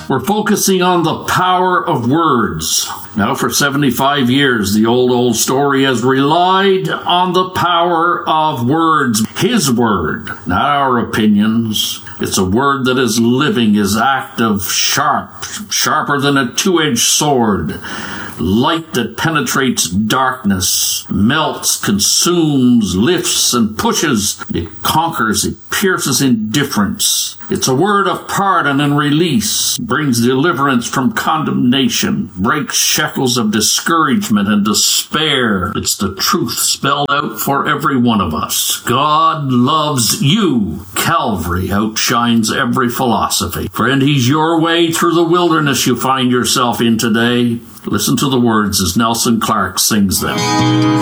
We're focusing on the power of words. Now, for 75 years, the old story has relied on the power of words. His word, not our opinions. It's a word that is living, is active, sharper than a two-edged sword. Light that penetrates darkness, melts, consumes, lifts, and pushes. It conquers, it pierces indifference. It's a word of pardon and release, brings deliverance from condemnation, breaks shackles of discouragement and despair. It's the truth spelled out for every one of us. God loves you. Calvary outshines every philosophy. Friend, He's your way through the wilderness you find yourself in today. Listen to the words as Nelson Clark sings them.